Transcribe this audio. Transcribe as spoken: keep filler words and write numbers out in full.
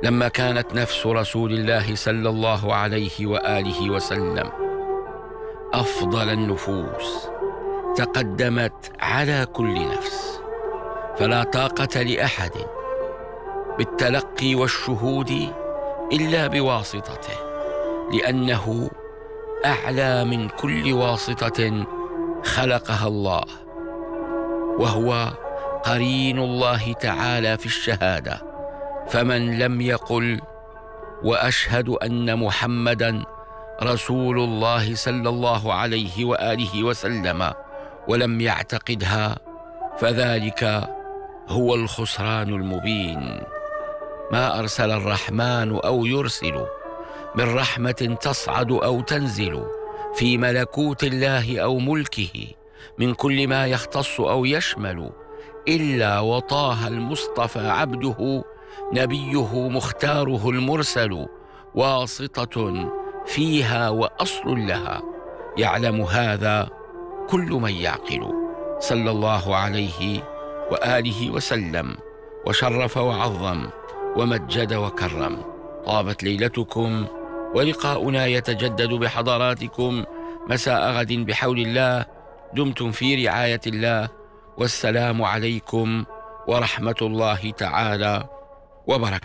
لما كانت نفس رسول الله صلى الله عليه وآله وسلم أفضل النفوس تقدمت على كل نفس، فلا طاقة لأحد بالتلقي والشهود إلا بواسطته، لأنه أعلى من كل واسطة خلقها الله، وهو قرين الله تعالى في الشهادة. فمن لم يقل وأشهد أن محمدًا رسول الله صلى الله عليه وآله وسلم ولم يعتقدها فذلك هو الخسران المبين. ما أرسل الرحمن أو يرسل من رحمة تصعد أو تنزل في ملكوت الله أو ملكه من كل ما يختص أو يشمل إلا وطه المصطفى عبده نبيه مختاره المرسل، واسطة فيها وأصل لها يعلم هذا كل من يعقل، صلى الله عليه وآله وسلم وشرف وعظم ومجد وكرم. طابت ليلتكم، ولقاؤنا يتجدد بحضراتكم مساء غد بحول الله. دمتم في رعاية الله، والسلام عليكم ورحمة الله تعالى وبركاته.